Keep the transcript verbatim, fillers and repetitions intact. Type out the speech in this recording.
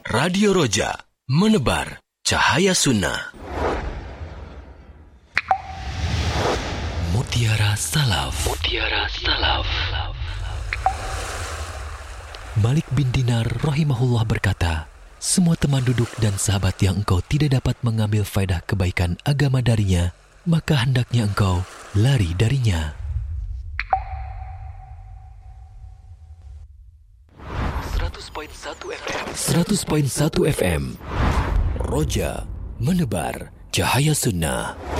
Radio Roja, menebar cahaya sunnah. Mutiara Salaf. Mutiara Salaf. Malik bin Dinar rahimahullah berkata, semua teman duduk dan sahabat yang engkau tidak dapat mengambil faedah kebaikan agama darinya, maka hendaknya engkau lari darinya. seratus koma satu F M. seratus koma satu F M. Roja, menebar cahaya sunnah.